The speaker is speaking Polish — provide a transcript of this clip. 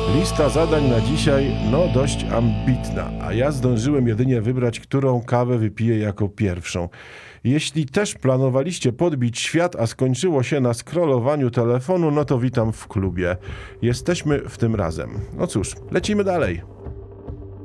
Lista zadań na dzisiaj, no dość ambitna, a ja zdążyłem jedynie wybrać, którą kawę wypiję jako pierwszą. Jeśli też planowaliście podbić świat, a skończyło się na scrollowaniu telefonu, no to witam w klubie. Jesteśmy w tym razem. No cóż, lecimy dalej.